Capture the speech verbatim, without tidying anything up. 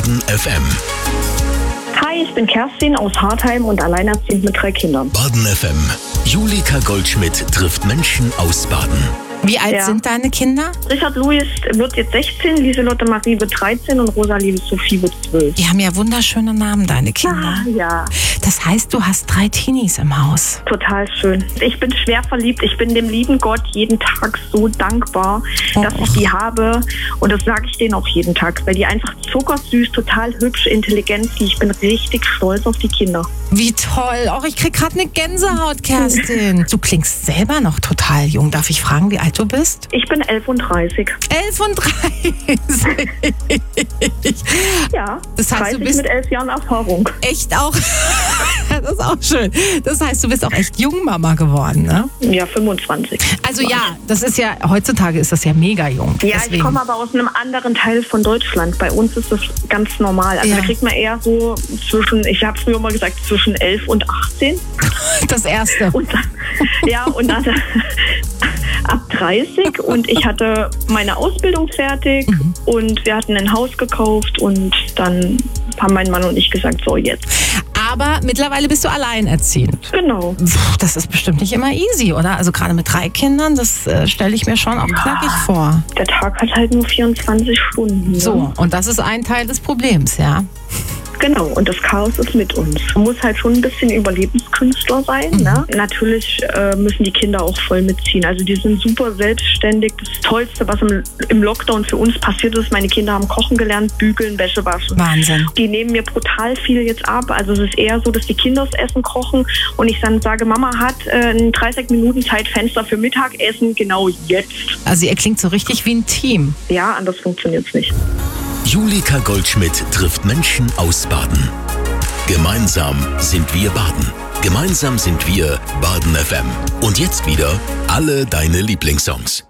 Baden F M. Hi, ich bin Kerstin aus Hartheim und alleinerziehend mit drei Kindern. Baden F M. Julika Goldschmidt trifft Menschen aus Baden. Wie alt Ja. sind deine Kinder? Richard Louis wird jetzt sechzehn, Lieselotte Marie wird dreizehn und Rosalie Sophie wird zwölf. Die haben ja wunderschöne Namen, deine Kinder. Ah, ja, Das heißt, du hast drei Teenies im Haus. total schön. Ich bin schwer verliebt. Ich bin dem lieben Gott jeden Tag so dankbar, dass ich die habe. Und das sage ich denen auch jeden Tag, weil die einfach zuckersüß, total hübsch, intelligent sind. Ich bin richtig stolz auf die Kinder. Wie toll. Auch ich krieg gerade eine Gänsehaut, Kerstin. Du klingst selber noch total jung. Darf ich fragen, wie alt du bist? Ich bin elf und dreißig. elf und dreißig. Ja, Das heißt, du dreißig bist mit elf Jahren Erfahrung. echt auch... Das ist auch schön. Das heißt, du bist auch echt Jungmama geworden, ne? Ja, fünfundzwanzig. Also ja, das ist ja, heutzutage ist das ja mega jung. Ja, Deswegen. ich komme aber aus einem anderen Teil von Deutschland. Bei uns ist das ganz normal. Also Ja. da kriegt man eher so zwischen, ich habe früher mal gesagt, zwischen elf und achtzehn. Das Erste. Und dann, ja, und dann ab dreißig. Und ich hatte meine Ausbildung fertig Mhm. und wir hatten ein Haus gekauft und dann haben mein Mann und ich gesagt, so jetzt. Aber mittlerweile bist du alleinerziehend. Genau. Puh, das ist bestimmt nicht immer easy, oder? Also gerade mit drei Kindern, das äh, stelle ich mir schon auch knackig vor. Der Tag hat halt nur vierundzwanzig Stunden. Ne? So, und das ist ein Teil des Problems, ja? Genau, und das Chaos ist mit uns. Man muss halt schon ein bisschen Überlebenskünstler sein. Mhm. Ne? Natürlich äh, müssen die Kinder auch voll mitziehen. Also die sind super selbstständig. Das Tollste, was im, im Lockdown für uns passiert ist, meine Kinder haben kochen gelernt, bügeln, Wäsche waschen. Wahnsinn. Die nehmen mir brutal viel jetzt ab. Also es ist eher so, dass die Kinder das Essen kochen und ich dann sage, Mama hat äh, ein dreißig Minuten Zeitfenster für Mittagessen, genau jetzt. Also ihr klingt so richtig wie ein Team. Ja, anders funktioniert es nicht. Julika Goldschmidt trifft Menschen aus Baden. Gemeinsam sind wir Baden. Gemeinsam sind wir Baden F M. Und jetzt wieder alle deine Lieblingssongs.